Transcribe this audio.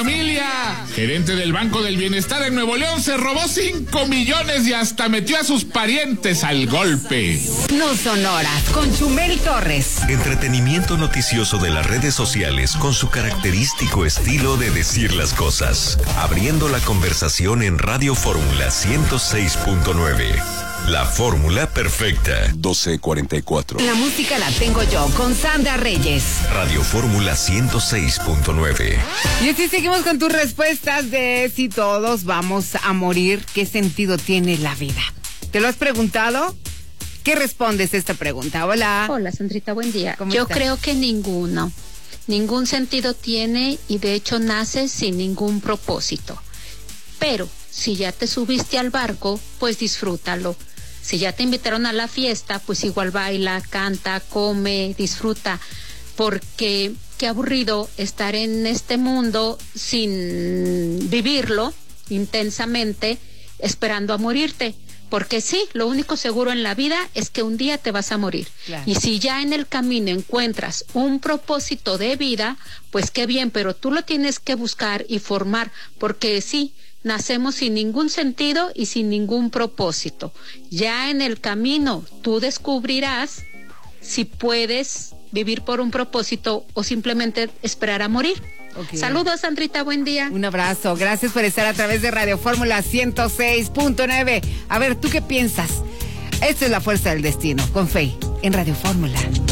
familia. Gerente del Banco del Bienestar en Nuevo León se robó 5 millones y hasta metió a sus parientes al golpe. No son horas, con Chumel Torres. Entretenimiento noticioso de las redes sociales con su característico estilo de decir las cosas. Abriendo la conversación en Radio Fórmula 106.9. La fórmula perfecta. 1244. La música la tengo yo, con Sandra Reyes. Radio Fórmula 106.9. Y así seguimos con tus respuestas de si todos vamos a morir, ¿qué sentido tiene la vida? ¿Te lo has preguntado? ¿Qué respondes a esta pregunta? Hola. Hola, Sandrita, buen día. ¿Cómo Yo estás? creo que ninguno. Ningún sentido tiene y de hecho nace sin ningún propósito. Pero si ya te subiste al barco, pues disfrútalo. Si ya te invitaron a la fiesta, pues igual baila, canta, come, disfruta. Porque qué aburrido estar en este mundo sin vivirlo intensamente, esperando a morirte. Porque sí, lo único seguro en la vida es que un día te vas a morir. Claro. Y si ya en el camino encuentras un propósito de vida, pues qué bien, pero tú lo tienes que buscar y formar, porque sí, nacemos sin ningún sentido y sin ningún propósito. Ya en el camino tú descubrirás si puedes vivir por un propósito o simplemente esperar a morir. Okay. Saludos, Sandrita, buen día. Un abrazo, gracias por estar a través de Radio Fórmula 106.9. A ver, ¿tú qué piensas? Esta es la fuerza del destino, con Fe, en Radio Fórmula.